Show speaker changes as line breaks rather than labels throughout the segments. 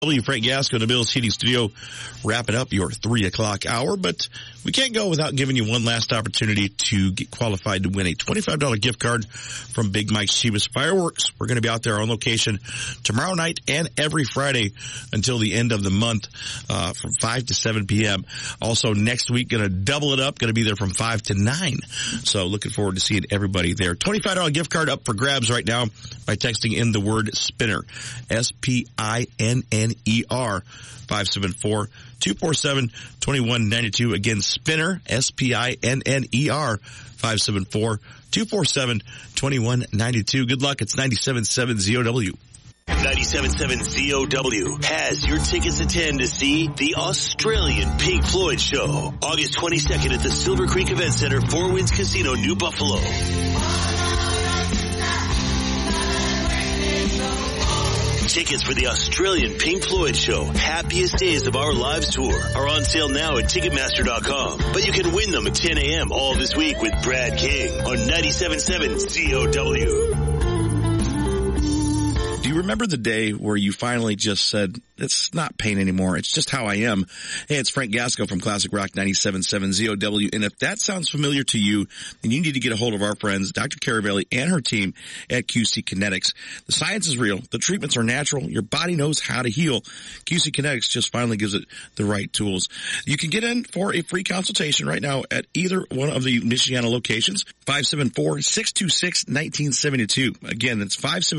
Frank Gasco in the Mills Heating Studio, wrapping up your 3 o'clock hour, but we can't go without giving you one last opportunity to get qualified to win a $25 gift card from Big Mike's Chivas Fireworks. We're going to be out there on location tomorrow night and every Friday until the end of the month, from 5 to 7 p.m. Also next week, going to double it up, going to be there from 5 to 9. So looking forward to seeing everybody there. $25 gift card up for grabs right now by texting in the word SPINNER, SPINNER, 574-247-2192. Again, SPINNER, SPINNER, 574-247-2192. Good luck. It's 97.7 ZOW.
97.7 ZOW has your tickets to attend to see the Australian Pink Floyd Show, August 22nd at the Silver Creek Event Center, Four Winds Casino, New Buffalo. Tickets for the Australian Pink Floyd Show, Happiest Days of Our Lives Tour, are on sale now at Ticketmaster.com. But you can win them at 10 a.m. all this week with Brad King on 97.7 ZOW.
Do you remember the day where you finally just said, it's not pain anymore, it's just how I am? Hey, it's Frank Gasco from Classic Rock 97.7 ZOW, and if that sounds familiar to you, then you need to get a hold of our friends, Dr. Caravelli and her team at QC Kinetics. The science is real, the treatments are natural, your body knows how to heal. QC Kinetics just finally gives it the right tools. You can get in for a free consultation right now at either one of the Michiana locations, 574-626-1972. Again, that's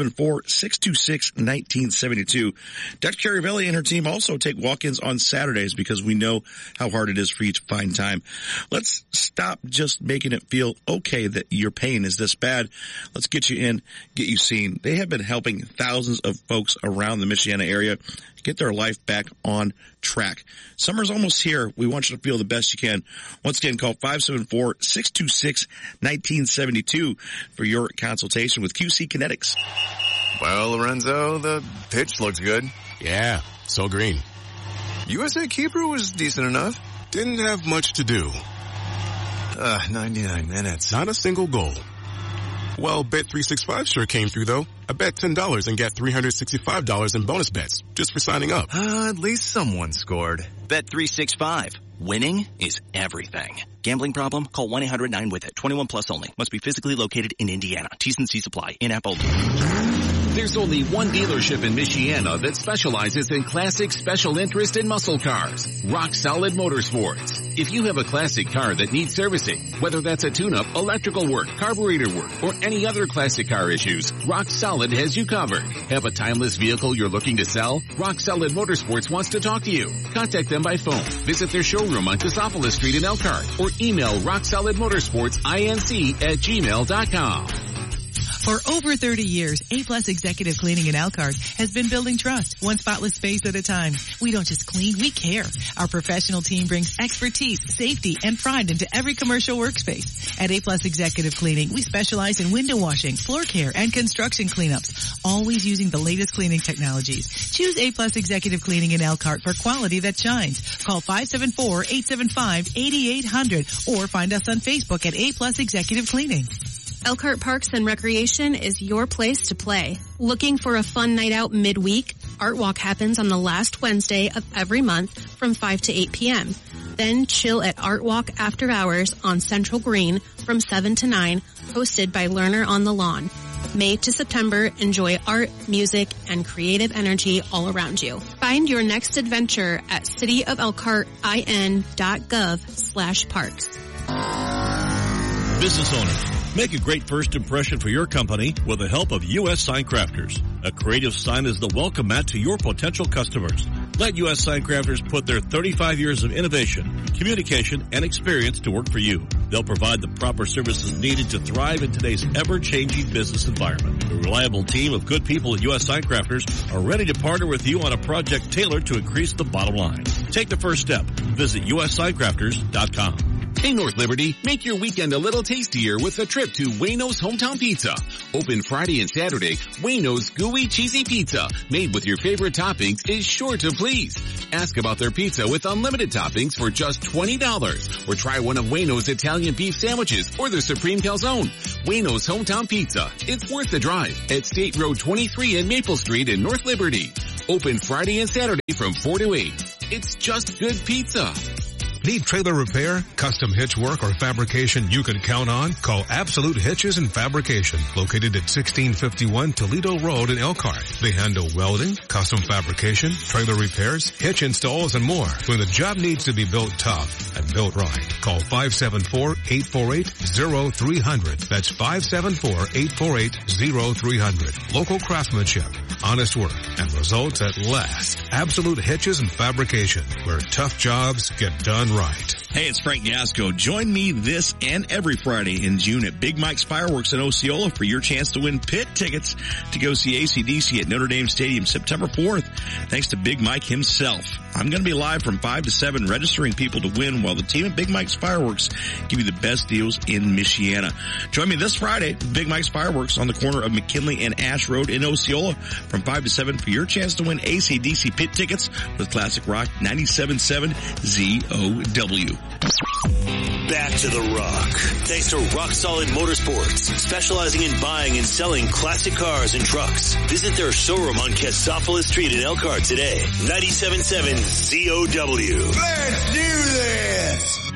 574-626-1972. Dr. Caravelli and her team also take walk-ins on Saturdays because we know how hard it is for you to find time. Let's stop just making it feel okay that your pain is this bad. Let's get you in, get you seen. They have been helping thousands of folks around the Michiana area get their life back on track. Summer's almost here. We want you to feel the best you can. Once again, call 574-626-1972 for your consultation with QC Kinetics.
Well, Lorenzo, the pitch looks good.
Yeah, so green.
USA Keeper was decent enough.
Didn't have much to do.
99 minutes.
Not a single goal. Well, Bet365 sure came through, though. I bet $10 and got $365 in bonus bets just for signing up.
At least someone scored.
Bet365. Winning is everything. Gambling problem? Call 1-800-9-WITH-IT. 21 plus only. Must be physically located in Indiana. T's and C's apply. In-app only.
There's only one dealership in Michiana that specializes in classic special interest and muscle cars. Rock Solid Motorsports. If you have a classic car that needs servicing, whether that's a tune-up, electrical work, carburetor work, or any other classic car issues, Rock Solid has you covered. Have a timeless vehicle you're looking to sell? Rock Solid Motorsports wants to talk to you. Contact them by phone. Visit their showroom on Cassopolis Street in Elkhart, or email rocksolidmotorsportsinc@gmail.com.
For over 30 years, A-Plus Executive Cleaning in Elkhart has been building trust, one spotless space at a time. We don't just clean, we care. Our professional team brings expertise, safety, and pride into every commercial workspace. At A-Plus Executive Cleaning, we specialize in window washing, floor care, and construction cleanups, always using the latest cleaning technologies. Choose A-Plus Executive Cleaning in Elkhart for quality that shines. Call 574-875-8800 or find us on Facebook at A-Plus Executive Cleaning.
Elkhart Parks and Recreation is your place to play. Looking for a fun night out midweek? Art Walk happens on the last Wednesday of every month from 5 to 8 p.m. Then chill at Art Walk After Hours on Central Green from 7 to 9, hosted by Learner on the Lawn. May to September, enjoy art, music, and creative energy all around you. Find your next adventure at cityofelkhartin.gov/parks.
Business owners, make a great first impression for your company with the help of U.S. Sign Crafters. A creative sign is the welcome mat to your potential customers. Let U.S. Sign Crafters put their 35 years of innovation, communication, and experience to work for you. They'll provide the proper services needed to thrive in today's ever-changing business environment. A reliable team of good people at U.S. Sign Crafters are ready to partner with you on a project tailored to increase the bottom line. Take the first step. Visit USSignCrafters.com.
Hey North Liberty, make your weekend a little tastier with a trip to Wayno's Hometown Pizza. Open Friday and Saturday, Wayno's Gooey Cheesy Pizza, made with your favorite toppings, is sure to please. Ask about their pizza with unlimited toppings for just $20. Or try one of Wayno's Italian beef sandwiches or their Supreme Calzone. Wayno's Hometown Pizza. It's worth the drive at State Road 23 and Maple Street in North Liberty. Open Friday and Saturday from 4 to 8. It's just good pizza.
Need trailer repair, custom hitch work, or fabrication you can count on? Call Absolute Hitches and Fabrication, located at 1651 Toledo Road in Elkhart. They handle welding, custom fabrication, trailer repairs, hitch installs, and more. When the job needs to be built tough and built right, call 574-848-0300. That's 574-848-0300. Local craftsmanship, honest work, and results at last. Absolute Hitches and Fabrication, where tough jobs get done right.
Hey, it's Frank Gasco. Join me this and every Friday in June at Big Mike's Fireworks in Osceola for your chance to win pit tickets to go see AC/DC at Notre Dame Stadium September 4th, thanks to Big Mike himself. I'm going to be live from 5 to 7 registering people to win while the team at Big Mike's Fireworks give you the best deals in Michiana. Join me this Friday at Big Mike's Fireworks on the corner of McKinley and Ash Road in Osceola from 5 to 7 for your chance to win AC/DC pit tickets with Classic Rock 97.7 ZOW.
Back to the rock. Thanks to Rock Solid Motorsports, specializing in buying and selling classic cars and trucks. Visit their showroom on Cassopolis Street in Elkhart today. 97.7 ZOW.
Let's do this!